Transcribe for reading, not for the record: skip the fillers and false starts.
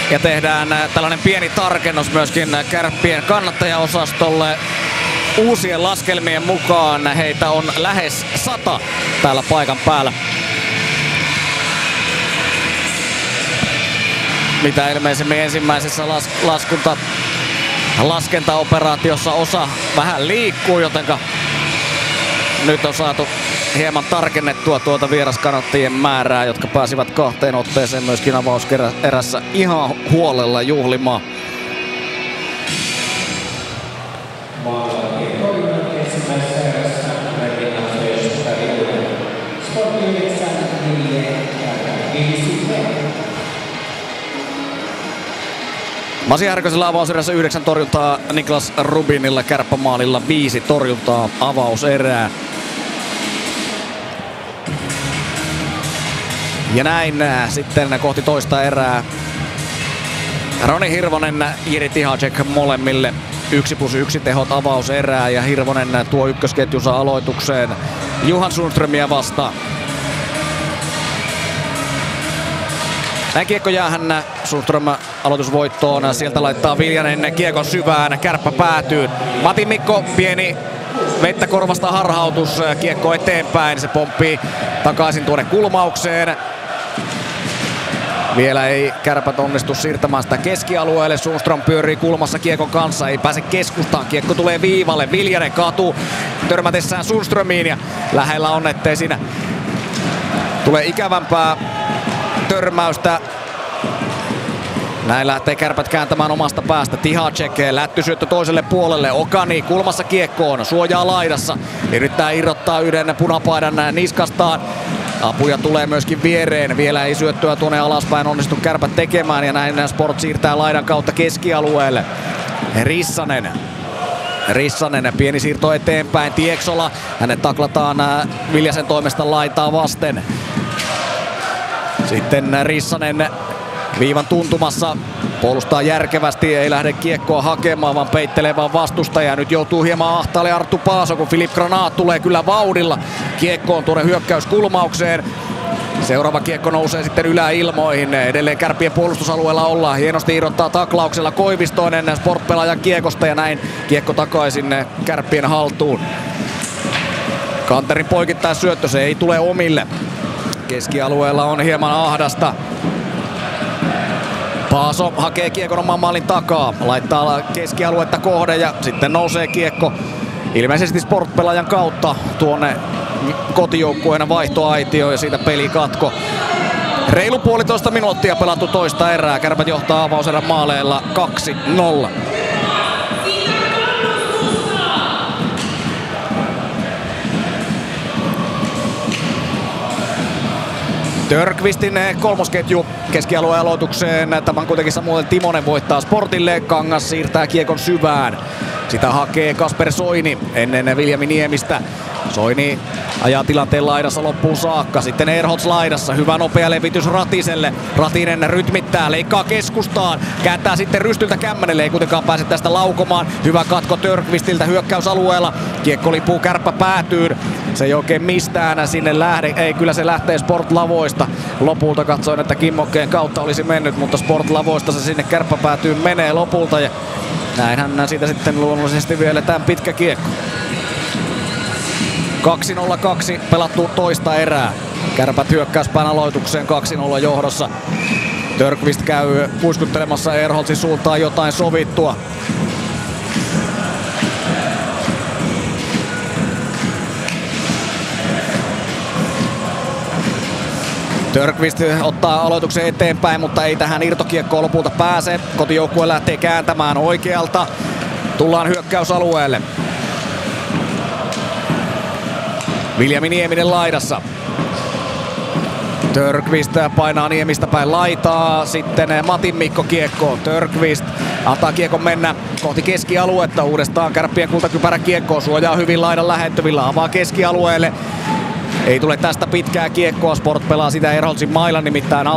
Ja tehdään tällainen pieni tarkennus myöskin Kärppien kannattajaosastolle. Uusien laskelmien mukaan heitä on lähes 100 täällä paikan päällä. Mitä ilmeisemmin ensimmäisessä laskentaoperaatiossa osa vähän liikkuu, jotenka nyt on saatu hieman tarkennettua tuota vieraskannattajien määrää, jotka pääsivät 2 otteeseen myöskin avauserässä ihan huolella juhlimaan. Masi Härkösellä avauserässä 9 torjuntaa, Niklas Rubinilla kärppämaalilla 5 torjuntaa avauserää. Ja näin sitten kohti toista erää. Roni Hirvonen, Jiri Tihacek molemmille 1+1 tehot avauserää ja Hirvonen tuo ykkösketjunsa aloitukseen Johan Sundströmiä vastaan. Näin kiekko jäähän, Sundström aloitusvoittoon, sieltä laittaa Viljanen kiekon syvään, Kärppä päätyy. Matti Mikko, pieni vettä korvasta harhautus, kiekko eteenpäin, se pomppii takaisin tuonne kulmaukseen. Vielä ei Kärpät onnistu siirtämään sitä keskialueelle, Sundström pyörii kulmassa kiekon kanssa, ei pääse keskustaan, kiekko tulee viivalle, Viljanen kaatuu törmätessään Sundströmiin ja lähellä on, ettei siinä tule ikävämpää törmäystä. Näin lähtee Kärpät kääntämään omasta päästä. Tihacek, lättysyöttö toiselle puolelle. Okani kulmassa kiekkoon, suojaa laidassa. Yrittää irrottaa yhden punapaidan niskastaan. Apuja tulee myöskin viereen. Vielä ei syöttöä tuonne alaspäin onnistu Kärpät tekemään. Ja näin Sport siirtää laidan kautta keskialueelle. Rissanen, pieni siirto eteenpäin. Tieksola, hänet taklataan Viljasen toimesta laitaa vasten. Sitten Rissanen viivan tuntumassa puolustaa järkevästi, ei lähde kiekkoa hakemaan, vaan peittelee vaan vastustajaa. Nyt joutuu hieman ahtaalle Arttu Paaso, kun Filip Granat tulee kyllä vauhdilla kiekkoon tuonne hyökkäyskulmaukseen. Seuraava kiekko nousee sitten yläilmoihin. Edelleen Kärppien puolustusalueella ollaan. Hienosti irrottaa taklauksella Koivistoinen Sport-pelaajan kiekosta ja näin kiekko takaisin Kärppien haltuun. Kanterin poikittais syöttö, se ei tule omille. Keskialueella on hieman ahdasta. Paaso hakee kiekon oman maalin takaa. Laittaa keskialuetta kohde ja sitten nousee kiekko ilmeisesti Sport-pelaajan kautta tuonne kotijoukkueen vaihtoaitioon ja siitä pelikatko. Reilu 1,5 minuuttia pelattu toista erää. Kärpät johtaa avauserän maaleilla 2-0. Törkvistin kolmosketju keskialueen aloitukseen. Tämän kuitenkin Samuel Timonen voittaa Sportille. Kangas siirtää kiekon syvään. Sitä hakee Kasper Soini ennen Viljami Niemistä. Soini ajaa tilanteen laidassa loppuun saakka. Sitten Erholz laidassa. Hyvä nopea levitys Ratiselle. Ratinen rytmittää, leikkaa keskustaan. Kääntää sitten rystyltä Kämmänelle. Ei kuitenkaan pääse tästä laukomaan. Hyvä katko Törkvistiltä hyökkäysalueella. Kiekko lipuu Kärppä päätyyn. Se ei oikein mistään sinne lähde. Ei, kyllä se lähtee Sport-lavoista. Lopulta katsoin, että kimmokkeen kautta olisi mennyt, mutta Sport-lavoista se sinne Kärppä päätyyn menee lopulta. Ja näinhän siitä sitten luonnollisesti vielä tämän pitkä kiekko. 2-0-2 pelattu toista erää. Kärpät hyökkäyspään aloitukseen 2-0 johdossa. Törkvist käy puiskuttelemassa Erholzin suuntaan jotain sovittua. Törkvist ottaa aloituksen eteenpäin, mutta ei tähän irtokiekkoon lopulta pääse. Kotijoukkue lähtee kääntämään oikealta. Tullaan hyökkäysalueelle. Viljami Nieminen laidassa. Törkvist painaa Niemistä päin laitaa. Sitten Matin Mikko kiekkoon. Törkvist antaa kiekon mennä kohti keskialuetta. Uudestaan Kärppien kultakypärä kiekkoon. Suojaa hyvin laidan lähettyvillä. Avaa keskialueelle. Ei tule tästä pitkää kiekkoa. Sport pelaa sitä Erholzin mailan nimittäin